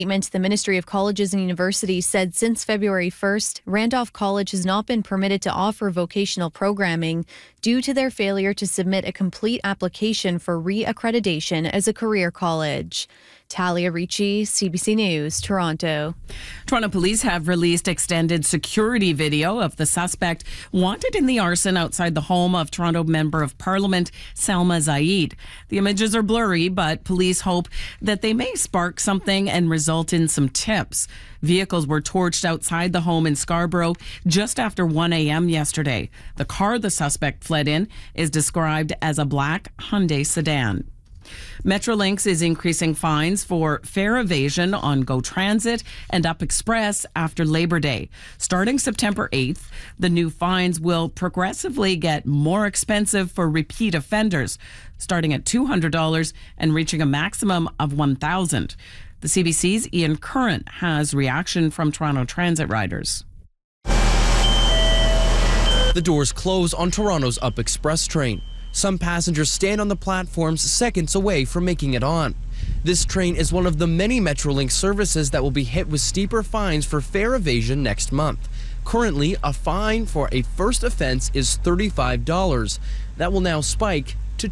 The Ministry of Colleges and Universities said since February 1st, Randolph College has not been permitted to offer vocational programming due to their failure to submit a complete application for re-accreditation as a career college. Talia Ricci, CBC News, Toronto. Toronto police have released extended security video of the suspect wanted in the arson outside the home of Toronto Member of Parliament Salma Zaid. The images are blurry, but police hope that they may spark something and result in some tips. Vehicles were torched outside the home in Scarborough just after 1 a.m. yesterday. The car the suspect fled in is described as a black Hyundai sedan. Metrolinx is increasing fines for fare evasion on GO Transit and Up Express after Labor Day. Starting September 8th, the new fines will progressively get more expensive for repeat offenders, starting at $200 and reaching a maximum of $1,000. The CBC's Ian Curran has reaction from Toronto Transit riders. The doors close on Toronto's Up Express train. Some passengers stand on the platforms seconds away from making it on. This train is one of the many Metrolinx services that will be hit with steeper fines for fare evasion next month. Currently, a fine for a first offense is $35. That will now spike to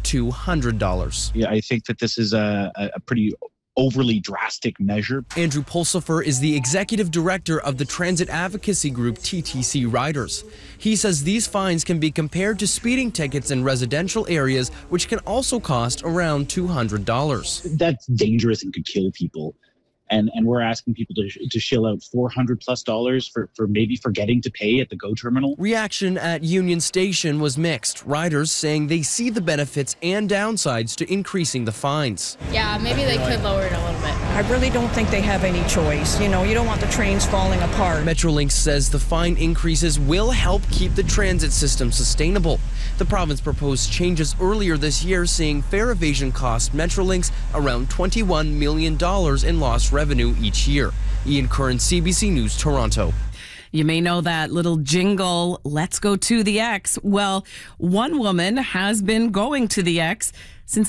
$200. Yeah, I think that this is a pretty overly drastic measure. Andrew Pulsifer is the executive director of the transit advocacy group TTC Riders. He says these fines can be compared to speeding tickets in residential areas, which can also cost around $200. That's dangerous and could kill people. And we're asking people to shell out $400+ for maybe forgetting to pay at the GO terminal. Reaction at Union Station was mixed. Riders saying they see the benefits and downsides to increasing the fines. Yeah, maybe they could lower it a little bit. I really don't think they have any choice. You know, you don't want the trains falling apart. Metrolinx says the fine increases will help keep the transit system sustainable. The province proposed changes earlier this year, seeing fare evasion cost Metrolinx around $21 million in lost revenue each year. Ian Curran, CBC News, Toronto. You may know that little jingle, let's go to the X. Well, one woman has been going to the X since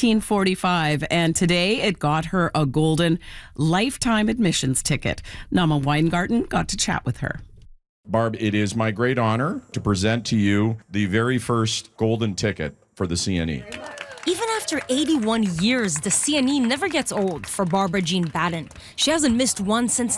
1945, and today it got her a golden lifetime admissions ticket. Nama Weingarten got to chat with her. Barb, it is my great honor to present to you the very first golden ticket for the CNE. Even after 81 years, the CNE never gets old for Barbara Jean Batten. She hasn't missed one since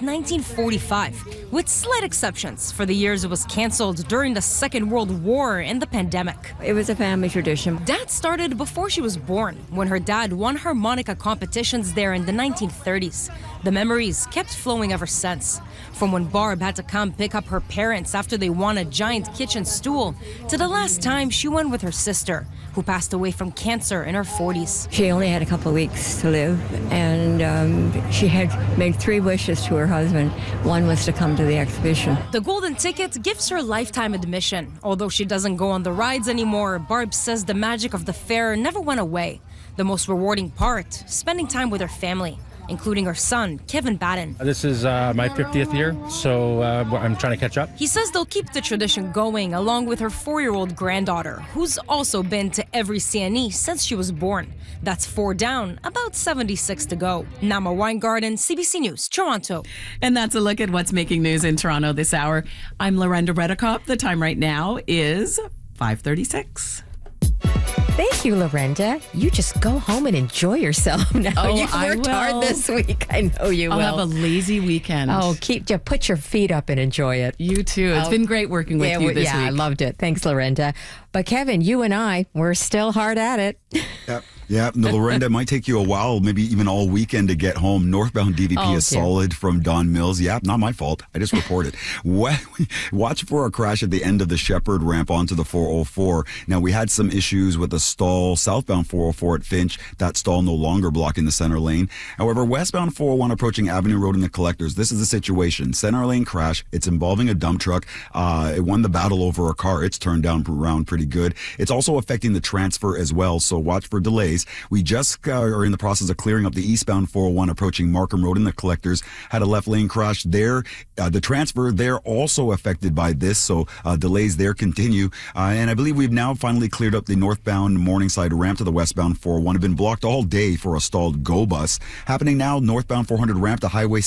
1945, with slight exceptions for the years it was canceled during the Second World War and the pandemic. It was a family tradition. That started before she was born, when her dad won harmonica competitions there in the 1930s. The memories kept flowing ever since. From when Barb had to come pick up her parents after they won a giant kitchen stool, to the last time she went with her sister, who passed away from cancer in her 40s. She only had a couple of weeks to live, and she had made 3 wishes to her husband. One was to come to the exhibition. The golden ticket gives her lifetime admission. Although she doesn't go on the rides anymore, Barb says the magic of the fair never went away. The most rewarding part, spending time with her family, including her son, Kevin Batten. This is my 50th year, so I'm trying to catch up. He says they'll keep the tradition going along with her 4-year-old granddaughter, who's also been to every CNE since she was born. That's 4 down, about 76 to go. Nama Weingarten, CBC News, Toronto. And that's a look at what's making news in Toronto this hour. I'm Lorenda Redekop. The time right now is 5:36. Thank you, Lorenda. You just go home and enjoy yourself now. You've worked hard this week. I know you will. I'll have a lazy weekend. Oh, put your feet up and enjoy it. You too. It's been great working with you this week. Yeah, I loved it. Thanks, Lorenda. But Kevin, you and I, we're still hard at it. Yeah, the Lorenda, it might take you a while, maybe even all weekend to get home. Northbound DVP is solid from Don Mills. Yeah, not my fault. I just reported. Watch for a crash at the end of the Shepherd ramp onto the 404. Now, we had some issues with the stall southbound 404 at Finch. That stall no longer blocking the center lane. However, westbound 401 approaching Avenue Road in the Collectors, this is the situation. Center lane crash. It's involving a dump truck. It won the battle over a car. It's turned around pretty good. It's also affecting the transfer as well, so watch for delays delays. We just are in the process of clearing up the eastbound 401 approaching Markham Road, and the collectors had a left lane crash there. The transfer there also affected by this, so delays there continue. And I believe we've now finally cleared up the northbound Morningside ramp to the westbound 401. Have been blocked all day for a stalled GO bus. Happening now, northbound 400 ramp to Highway